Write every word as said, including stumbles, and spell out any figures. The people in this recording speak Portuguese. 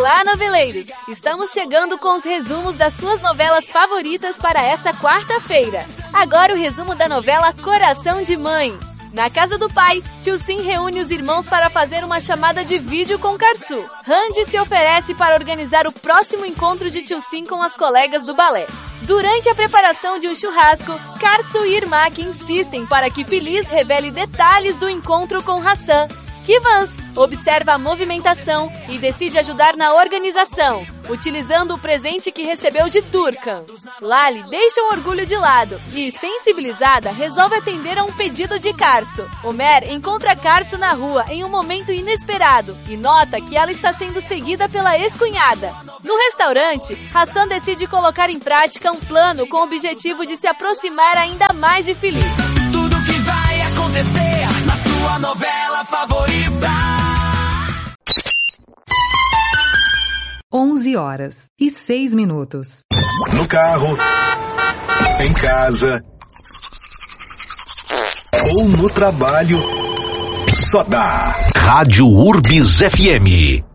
Olá, noveleiros! Estamos chegando com os resumos das suas novelas favoritas para essa quarta-feira. Agora o resumo da novela Coração de Mãe. Na casa do pai, Tio Sim reúne os irmãos para fazer uma chamada de vídeo com Karsu. Randy se oferece para organizar o próximo encontro de Tio Sim com as colegas do balé. Durante a preparação de um churrasco, Karsu e Irmak insistem para que Feliz revele detalhes do encontro com Hassan. Kivans observa a movimentação e decide ajudar na organização, utilizando o presente que recebeu de Turkan. Lali deixa o orgulho de lado e, sensibilizada, resolve atender a um pedido de Karsu. Homer encontra Karsu na rua em um momento inesperado e nota que ela está sendo seguida pela ex-cunhada. No restaurante, Hassan decide colocar em prática um plano com o objetivo de se aproximar ainda mais de Feliz. Tudo que vai acontecer na sua novela favorita. onze horas e seis minutos. No carro, em casa ou no trabalho, só dá Rádio Urbis F M.